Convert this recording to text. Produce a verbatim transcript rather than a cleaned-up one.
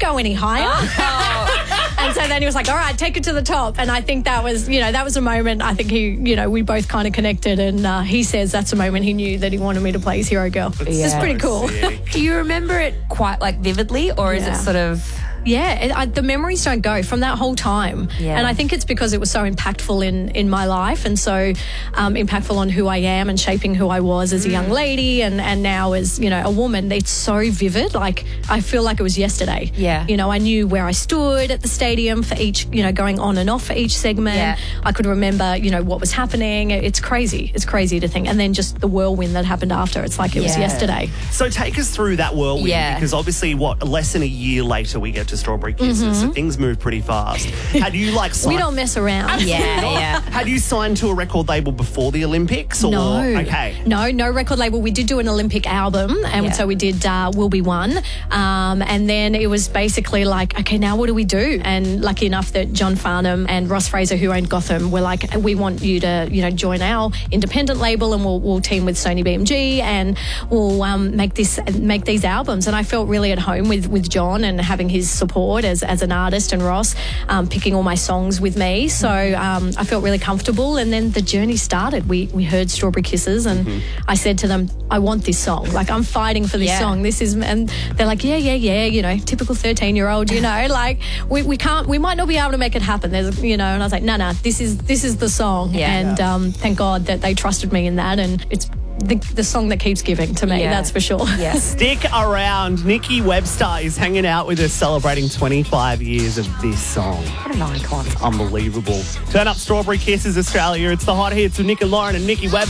go any higher. Oh. And so then he was like, all right, take it to the top. And I think that was, you know, that was a moment I think he, you know, we both kind of connected. And uh, he says that's the moment he knew that he wanted me to play his Hero Girl. Yeah. It's pretty cool. Do you remember it quite like vividly, or is Yeah. it sort of... Yeah, it, I, the memories don't go from that whole time. Yeah. And I think it's because it was so impactful in, in my life and so um, impactful on who I am and shaping who I was as a young lady and, and now as, you know, a woman. It's so vivid. Like, I feel like it was yesterday. Yeah. You know, I knew where I stood at the stadium for each, you know, going on and off for each segment. Yeah. I could remember, you know, what was happening. It's crazy. It's crazy to think. And then just the whirlwind that happened after. It's like it was Yeah. yesterday. So take us through that whirlwind Yeah. because obviously, what, less than a year later we get to Strawberry Kisses, so things move pretty fast. Had you like signed, We don't mess around. Yeah, yeah. had you signed to a record label before the Olympics? Or, No. Okay. No, no record label. We did do an Olympic album, and Yeah. so we did uh, Will Be One. Um, and then it was basically like, okay, now what do we do? And lucky enough that John Farnham and Ross Fraser, who owned Gotham, were like, we want you to, you know, join our independent label, and we'll, we'll team with Sony B M G, and we'll um, make this make these albums. And I felt really at home with with John and having his support as as an artist, and Ross um, picking all my songs with me. So um, I felt really comfortable, and then the journey started. We we heard Strawberry Kisses, and Mm-hmm. I said to them, I want this song. Like, I'm fighting for this Yeah. song. This is, and they're like, yeah, yeah, yeah, you know, typical thirteen year old, you know, like we, we can't, we might not be able to make it happen. There's, you know, and I was like, no, no, this is, this is the song. Yeah. And um, thank God that they trusted me in that. And it's the, the song that keeps giving to me, Yeah. that's for sure. Yes. Stick around. Nikki Webster is hanging out with us celebrating twenty-five years of this song. What an icon. Unbelievable. Turn up Strawberry Kisses, Australia. It's the hot hits with Nick and Lauren and Nikki Webster.